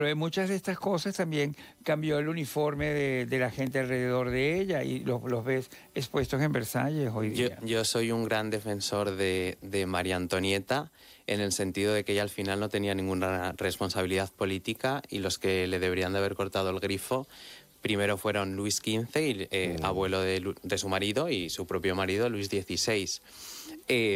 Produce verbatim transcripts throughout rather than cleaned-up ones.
Pero en muchas de estas cosas también cambió el uniforme de, de la gente alrededor de ella y los, los ves expuestos en Versalles hoy Yo, día. yo soy un gran defensor de, de María Antonieta, en el sentido de que ella al final no tenía ninguna responsabilidad política y los que le deberían de haber cortado el grifo primero fueron Luis quince, y, eh, mm. abuelo de, de su marido, y su propio marido, Luis dieciséis. Eh,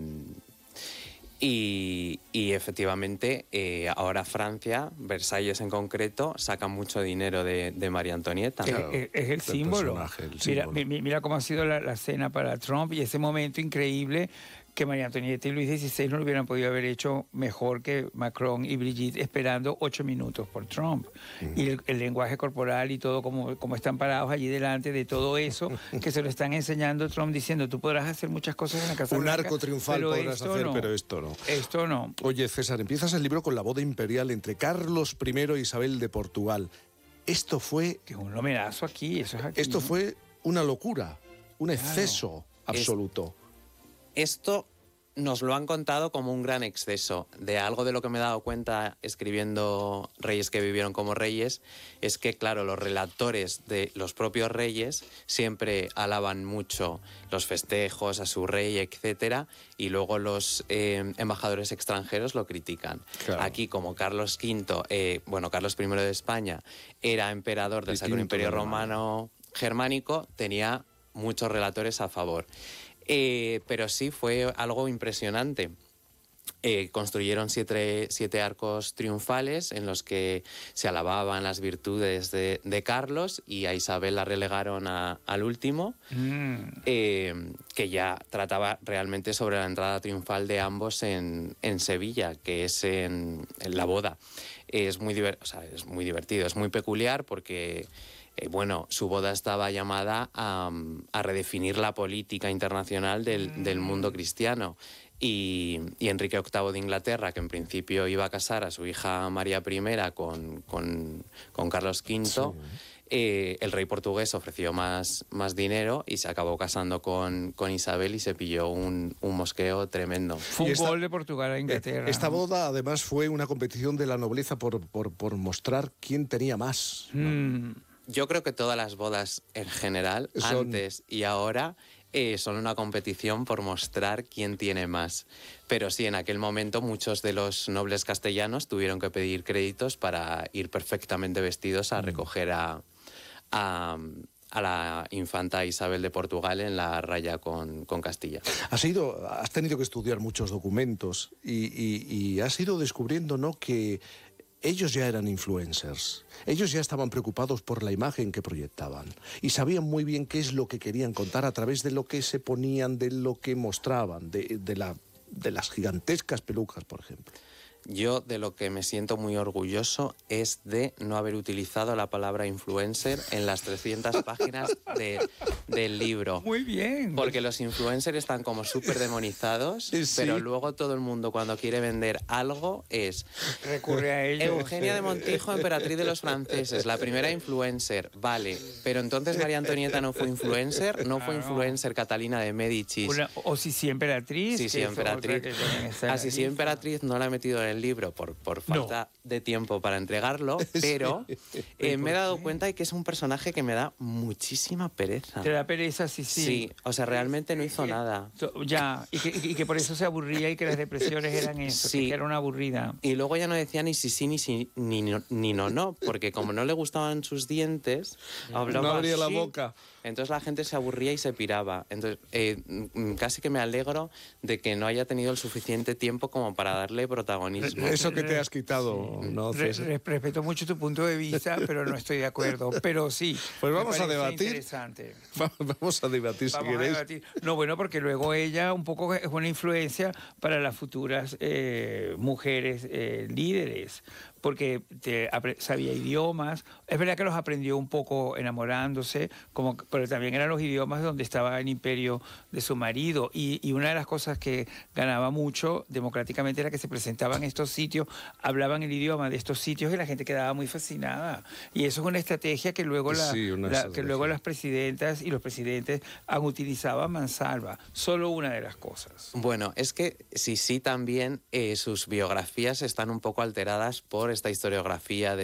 Y, y efectivamente, eh, ahora Francia, Versalles en concreto, saca mucho dinero de, de María Antonieta. Claro, es, es el símbolo. El mira, símbolo. Mira cómo ha sido la, la cena para Trump y ese momento increíble que María Antonieta y Luis dieciséis no lo hubieran podido haber hecho mejor que Macron y Brigitte, esperando ocho minutos por Trump. Uh-huh. Y el, el lenguaje corporal y todo, como, como están parados allí delante de todo eso, que se lo están enseñando Trump, diciendo, tú podrás hacer muchas cosas en la Casa Un Blanca, arco triunfal podrás hacer, no. pero esto no. Esto no. Oye, César, empiezas el libro con la boda imperial entre Carlos primero e Isabel de Portugal. Esto fue... Que un lomerazo aquí, eso es aquí. Esto fue una locura, un claro. exceso absoluto. Es, esto nos lo han contado como un gran exceso. De algo de lo que me he dado cuenta escribiendo Reyes que vivieron como reyes, es que, claro, los relatores de los propios reyes siempre alaban mucho los festejos a su rey, etcétera, y luego los eh, embajadores extranjeros lo critican. Claro. Aquí, como Carlos quinto, eh, bueno, Carlos primero de España, era emperador del Sacro Imperio Romano Germánico, tenía muchos relatores a favor. Eh, pero sí fue algo impresionante. Eh, construyeron siete, siete arcos triunfales en los que se alababan las virtudes de, de Carlos, y a Isabel la relegaron a, al último, mm. eh, que ya trataba realmente sobre la entrada triunfal de ambos en, en Sevilla, que es en, en la boda. Es muy, diver, o sea, es muy divertido, es muy peculiar porque... Eh, bueno, su boda estaba llamada a, a redefinir la política internacional del, mm. del mundo cristiano. Y, y Enrique octavo de Inglaterra, que en principio iba a casar a su hija María primera con, con, con Carlos quinto, sí. eh, el rey portugués ofreció más, más dinero y se acabó casando con, con Isabel y se pilló un, un mosqueo tremendo. Fue un esta, gol de Portugal a Inglaterra. Esta boda además fue una competición de la nobleza por, por, por mostrar quién tenía más. Mm. Yo creo que todas las bodas en general, son... antes y ahora, eh, son una competición por mostrar quién tiene más. Pero sí, en aquel momento muchos de los nobles castellanos tuvieron que pedir créditos para ir perfectamente vestidos a recoger a, a, a la infanta Isabel de Portugal en la raya con, con Castilla. Has, ido, has tenido que estudiar muchos documentos y, y, y has ido descubriendo, ¿no?, que ellos ya eran influencers, ellos ya estaban preocupados por la imagen que proyectaban y sabían muy bien qué es lo que querían contar a través de lo que se ponían, de lo que mostraban, de, de, la, de las gigantescas pelucas, por ejemplo. Yo de lo que me siento muy orgulloso es de no haber utilizado la palabra influencer en las trescientas páginas de, del libro. Muy bien. Porque los influencers están como súper demonizados, sí. pero luego todo el mundo cuando quiere vender algo es... recurre a ellos. Eugenia de Montijo, emperatriz de los franceses, la primera influencer, vale. Pero entonces María Antonieta no fue influencer, no fue influencer Catalina de Médicis. Una, o si sí emperatriz. Sí, sí, emperatriz. Así sí, emperatriz no la he metido en el libro por, por falta no. de tiempo para entregarlo, pero sí. eh, me he dado cuenta de que es un personaje que me da muchísima pereza. ¿Te da pereza? Sí, sí. Sí, o sea, realmente no hizo nada. Ya, y que, y que por eso se aburría y que las depresiones eran eso, sí. que era una aburrida. Y luego ya no decía ni sí sí, ni sí, ni, ni, ni no, no, porque como no le gustaban sus dientes, hablaba no abría así, la boca. Entonces la gente se aburría y se piraba. Entonces, eh, casi que me alegro de que no haya tenido el suficiente tiempo como para darle protagonismo. Eso que te has quitado, sí. ¿no? Re, respeto mucho tu punto de vista, pero no estoy de acuerdo. Pero sí. Pues vamos a debatir. Interesante. Vamos a debatir vamos si queréis. A debatir. No, bueno, porque luego ella un poco es una influencia para las futuras eh, mujeres eh, líderes. Porque te, sabía idiomas. Es verdad que los aprendió un poco enamorándose, como, pero también eran los idiomas donde estaba el imperio de su marido. Y, y una de las cosas que ganaba mucho democráticamente era que se presentaban en estos sitios, hablaban el idioma de estos sitios y la gente quedaba muy fascinada. Y eso es una estrategia que luego, la, sí, la, que luego las presidentas y los presidentes han utilizado a mansalva. Solo una de las cosas. Bueno, es que sí, sí, también eh, sus biografías están un poco alteradas por esta historiografía de